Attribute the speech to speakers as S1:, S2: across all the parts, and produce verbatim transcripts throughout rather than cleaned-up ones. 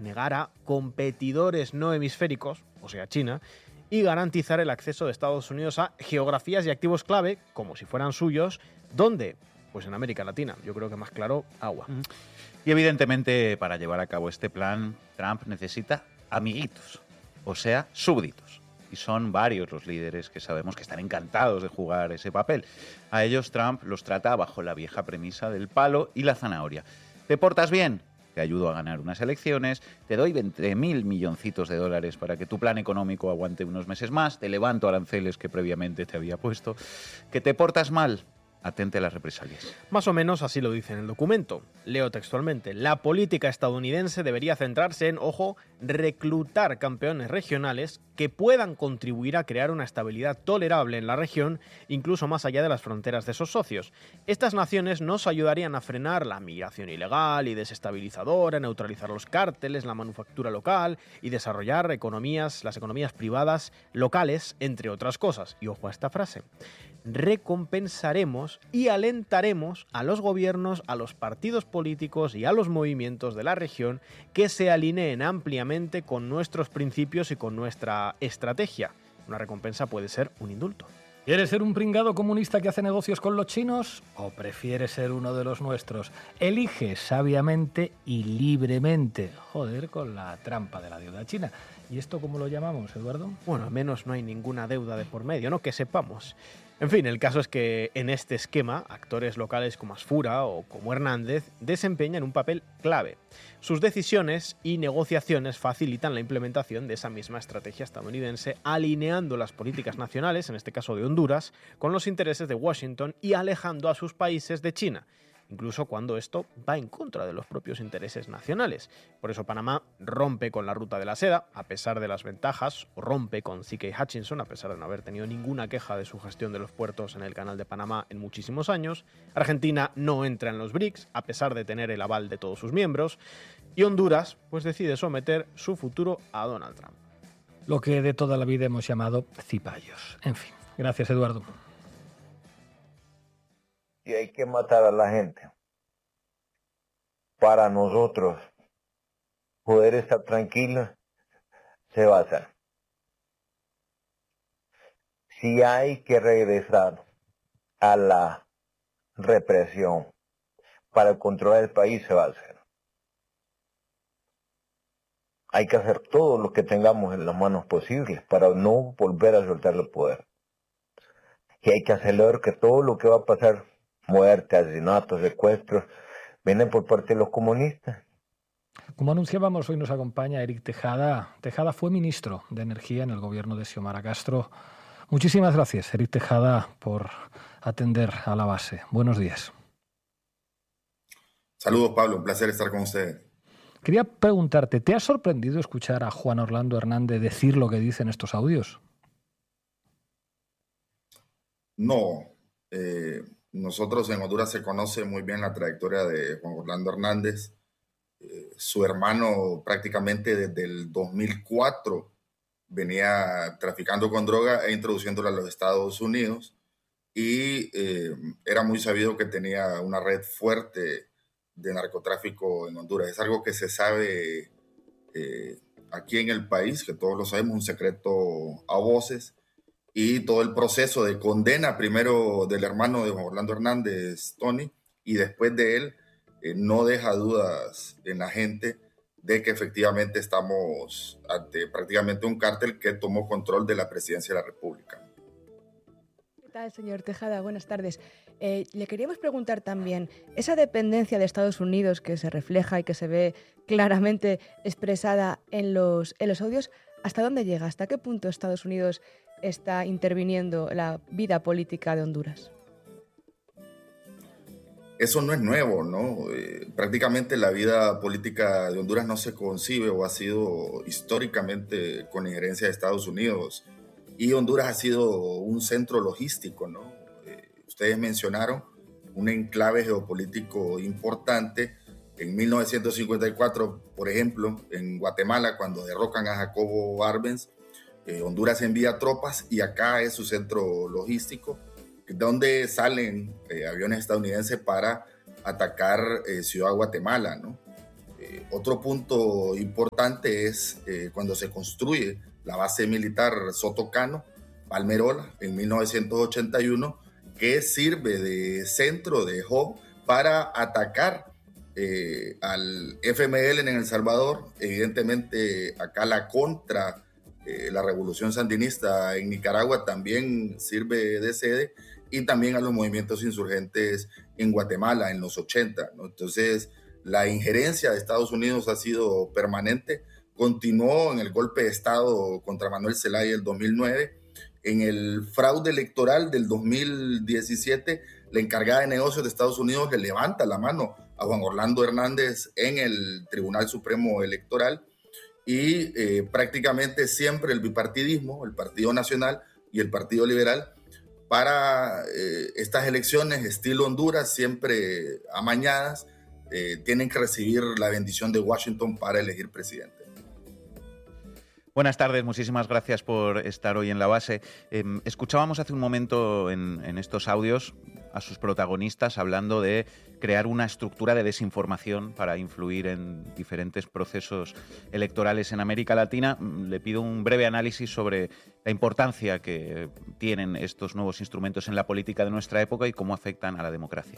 S1: negar a competidores no hemisféricos, o sea, China, y garantizar el acceso de Estados Unidos a geografías y activos clave, como si fueran suyos, ¿dónde? Pues en América Latina. Yo creo que más claro, agua.
S2: Y evidentemente, para llevar a cabo este plan, Trump necesita amiguitos, o sea, súbditos. Y son varios los líderes que sabemos que están encantados de jugar ese papel. A ellos Trump los trata bajo la vieja premisa del palo y la zanahoria. ¿Te portas bien? Te ayudo a ganar unas elecciones, te doy veinte mil milloncitos de dólares para que tu plan económico aguante unos meses más, te levanto aranceles que previamente te había puesto. ¿Que te portas mal? Atente a las represalias.
S1: Más o menos así lo dice en el documento. Leo textualmente: la política estadounidense debería centrarse en, ojo, reclutar campeones regionales que puedan contribuir a crear una estabilidad tolerable en la región, incluso más allá de las fronteras de esos socios. Estas naciones nos ayudarían a frenar la migración ilegal y desestabilizadora, neutralizar los cárteles, la manufactura local y desarrollar economías, las economías privadas locales, entre otras cosas. Y ojo a esta frase: recompensaremos y alentaremos a los gobiernos, a los partidos políticos y a los movimientos de la región que se alineen ampliamente con nuestros principios y con nuestra estrategia. Una recompensa puede ser un indulto.
S3: ¿Quieres ser un pringado comunista que hace negocios con los chinos o prefieres ser uno de los nuestros? Elige sabiamente y libremente. Joder, con la trampa de la deuda china. ¿Y esto cómo lo llamamos, Eduardo?
S1: Bueno, al menos no hay ninguna deuda de por medio, ¿no? Que sepamos. En fin, el caso es que en este esquema, actores locales como Asfura o como Hernández desempeñan un papel clave. Sus decisiones y negociaciones facilitan la implementación de esa misma estrategia estadounidense, alineando las políticas nacionales, en este caso de Honduras, con los intereses de Washington y alejando a sus países de China, incluso cuando esto va en contra de los propios intereses nacionales. Por eso Panamá rompe con la ruta de la seda, a pesar de las ventajas, o rompe con C K Hutchinson, a pesar de no haber tenido ninguna queja de su gestión de los puertos en el Canal de Panamá en muchísimos años. Argentina no entra en los BRICS, a pesar de tener el aval de todos sus miembros. Y Honduras, pues decide someter su futuro a Donald Trump.
S3: Lo que de toda la vida hemos llamado cipayos. En fin, gracias, Eduardo.
S4: Y hay que matar a la gente para nosotros poder estar tranquilos, se va a hacer. Si hay que regresar a la represión para controlar el país, se va a hacer. Hay que hacer todo lo que tengamos en las manos posibles para no volver a soltar el poder. Y hay que acelerar que todo lo que va a pasar, muerte, asesinatos, secuestros, vienen por parte de los comunistas.
S3: Como anunciábamos, hoy nos acompaña Eric Tejada. Tejada fue ministro de Energía en el gobierno de Xiomara Castro. Muchísimas gracias, Eric Tejada, por atender a la base. Buenos días.
S5: Saludos, Pablo. Un placer estar con ustedes.
S3: Quería preguntarte, ¿te ha sorprendido escuchar a Juan Orlando Hernández decir lo que dice en estos audios?
S5: No. Eh, nosotros en Honduras se conoce muy bien la trayectoria de Juan Orlando Hernández. Eh, su hermano prácticamente desde el dos mil cuatro venía traficando con droga e introduciéndola a los Estados Unidos. Y eh, era muy sabido que tenía una red fuerte de narcotráfico en Honduras. Es algo que se sabe eh, aquí en el país, que todos lo sabemos, un secreto a voces. Y todo el proceso de condena primero del hermano de Juan Orlando Hernández, Tony, y después de él, eh, no deja dudas en la gente de que efectivamente estamos ante prácticamente un cártel que tomó control de la presidencia de la República.
S6: ¿Qué tal, señor Tejada? Buenas tardes. Eh, le queríamos preguntar también, esa dependencia de Estados Unidos que se refleja y que se ve claramente expresada en los, en los audios, ¿hasta dónde llega? ¿Hasta qué punto Estados Unidos está interviniendo en la vida política de Honduras?
S5: Eso no es nuevo, ¿no? Eh, prácticamente la vida política de Honduras no se concibe o ha sido históricamente con injerencia de Estados Unidos. Y Honduras ha sido un centro logístico, ¿no? Eh, ustedes mencionaron un enclave geopolítico importante. En mil novecientos cincuenta y cuatro, por ejemplo, en Guatemala, cuando derrocan a Jacobo Arbenz, eh, Honduras envía tropas y acá es su centro logístico, donde salen eh, aviones estadounidenses para atacar eh, Ciudad Guatemala, ¿no? Eh, otro punto importante es eh, cuando se construye la base militar Sotocano, Palmerola, en mil novecientos ochenta y uno, que sirve de centro, de hub, para atacar eh, al F M L en El Salvador, evidentemente acá la contra, eh, la revolución sandinista en Nicaragua también sirve de sede, y también a los movimientos insurgentes en Guatemala en los ochenta, ¿no? Entonces, la injerencia de Estados Unidos ha sido permanente, continuó en el golpe de Estado contra Manuel Zelaya el dos mil nueve, en el fraude electoral del dos mil diecisiete, la encargada de negocios de Estados Unidos le levanta la mano a Juan Orlando Hernández en el Tribunal Supremo Electoral, y eh, prácticamente siempre el bipartidismo, el Partido Nacional y el Partido Liberal, para eh, estas elecciones estilo Honduras, siempre amañadas, eh, tienen que recibir la bendición de Washington para elegir presidente.
S2: Buenas tardes, muchísimas gracias por estar hoy en La Base. Eh, escuchábamos hace un momento en, en estos audios a sus protagonistas hablando de crear una estructura de desinformación para influir en diferentes procesos electorales en América Latina. Le pido un breve análisis sobre la importancia que tienen estos nuevos instrumentos en la política de nuestra época y cómo afectan a la democracia.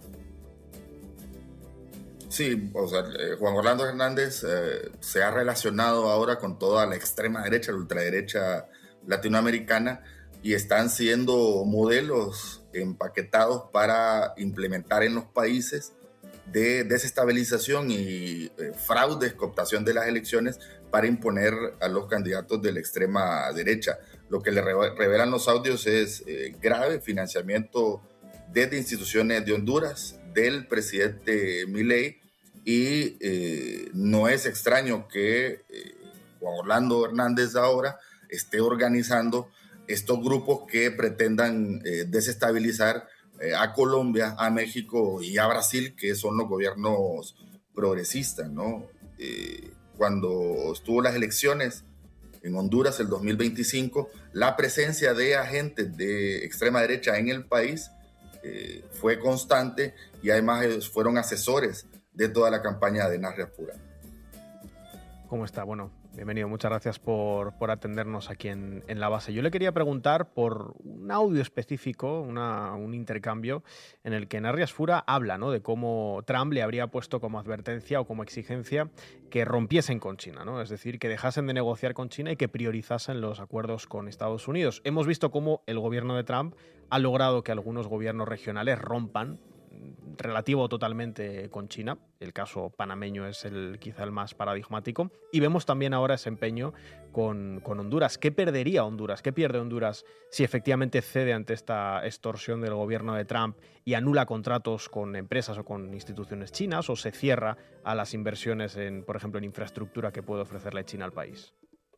S5: Sí, o sea, eh, Juan Orlando Hernández eh, se ha relacionado ahora con toda la extrema derecha, la ultraderecha latinoamericana, y están siendo modelos empaquetados para implementar en los países de desestabilización y eh, fraudes, cooptación de las elecciones para imponer a los candidatos de la extrema derecha. Lo que le re- revelan los audios es eh, grave financiamiento desde instituciones de Honduras, del presidente Milei, y eh, no es extraño que eh, Juan Orlando Hernández ahora esté organizando estos grupos que pretendan eh, desestabilizar eh, a Colombia, a México y a Brasil, que son los gobiernos progresistas, ¿no? Eh, cuando estuvo las elecciones en Honduras el dos mil veinticinco, la presencia de agentes de extrema derecha en el país eh, fue constante, y además ellos fueron asesores de toda la campaña de Narria Pura.
S1: ¿Cómo está? Bueno, bienvenido. Muchas gracias por, por atendernos aquí en, en La Base. Yo le quería preguntar por un audio específico, una, un intercambio en el que Narria Pura habla, ¿no?, de cómo Trump le habría puesto como advertencia o como exigencia que rompiesen con China, ¿no? Es decir, que dejasen de negociar con China y que priorizasen los acuerdos con Estados Unidos. Hemos visto cómo el gobierno de Trump ha logrado que algunos gobiernos regionales rompan relativo totalmente con China. El caso panameño es el quizá el más paradigmático, y vemos también ahora ese empeño con, con Honduras. ¿Qué perdería Honduras? ¿Qué pierde Honduras si efectivamente cede ante esta extorsión del gobierno de Trump y anula contratos con empresas o con instituciones chinas, o se cierra a las inversiones en, por ejemplo, en infraestructura que puede ofrecerle China al país?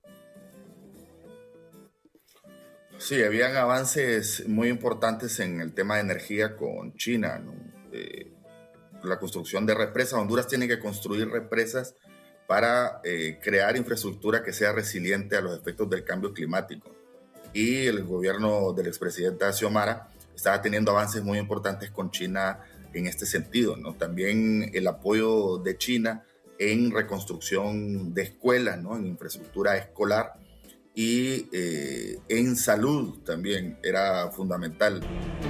S5: Sí, habían avances muy importantes en el tema de energía con China, ¿no? Eh, la construcción de represas. Honduras tiene que construir represas para eh, crear infraestructura que sea resiliente a los efectos del cambio climático. Y el gobierno del expresidente Xiomara estaba teniendo avances muy importantes con China en este sentido, ¿no? También el apoyo de China en reconstrucción de escuelas, ¿no?, en infraestructura escolar, y eh, en salud también era fundamental.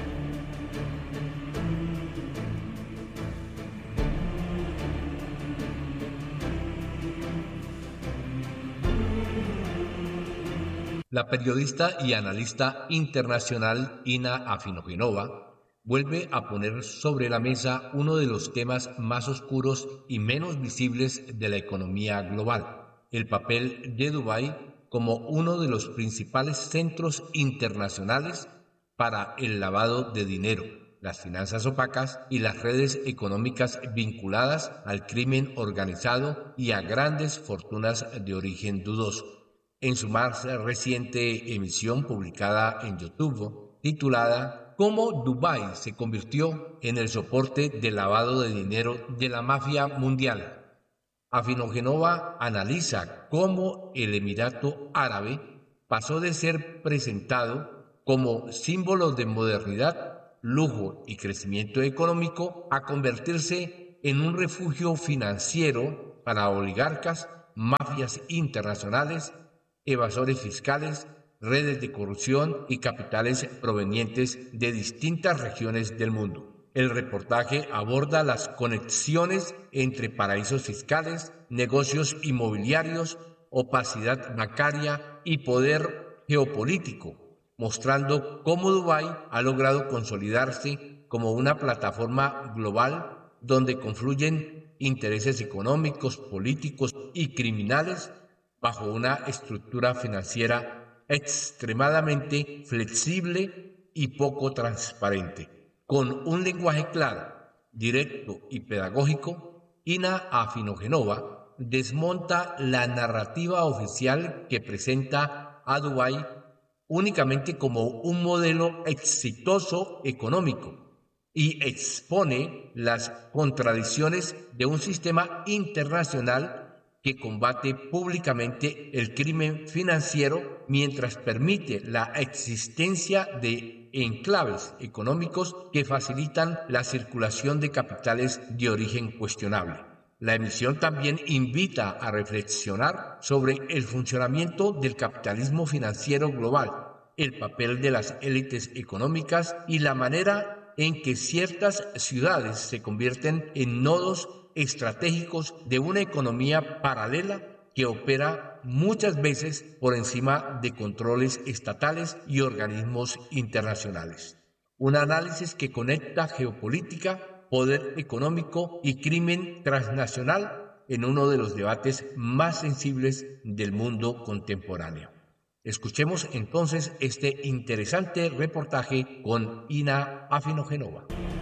S7: La periodista y analista internacional Ina Afinogenova vuelve a poner sobre la mesa uno de los temas más oscuros y menos visibles de la economía global: el papel de Dubái como uno de los principales centros internacionales para el lavado de dinero, las finanzas opacas y las redes económicas vinculadas al crimen organizado y a grandes fortunas de origen dudoso. En su más reciente emisión publicada en YouTube, titulada «Cómo Dubái se convirtió en el soporte del lavado de dinero de la mafia mundial», Afinogenova analiza cómo el Emirato Árabe pasó de ser presentado como símbolo de modernidad, lujo y crecimiento económico a convertirse en un refugio financiero para oligarcas, mafias internacionales, evasores fiscales, redes de corrupción y capitales provenientes de distintas regiones del mundo. El reportaje aborda las conexiones entre paraísos fiscales, negocios inmobiliarios, opacidad bancaria y poder geopolítico, mostrando cómo Dubái ha logrado consolidarse como una plataforma global donde confluyen intereses económicos, políticos y criminales bajo una estructura financiera extremadamente flexible y poco transparente. Con un lenguaje claro, directo y pedagógico, Ina Afinogenova desmonta la narrativa oficial que presenta a Dubái únicamente como un modelo exitoso económico y expone las contradicciones de un sistema internacional que combate públicamente el crimen financiero mientras permite la existencia de enclaves económicos que facilitan la circulación de capitales de origen cuestionable. La emisión también invita a reflexionar sobre el funcionamiento del capitalismo financiero global, el papel de las élites económicas y la manera en que ciertas ciudades se convierten en nodos estratégicos de una economía paralela que opera muchas veces por encima de controles estatales y organismos internacionales. Un análisis que conecta geopolítica, poder económico y crimen transnacional en uno de los debates más sensibles del mundo contemporáneo. Escuchemos entonces este interesante reportaje con Ina Afinogenova.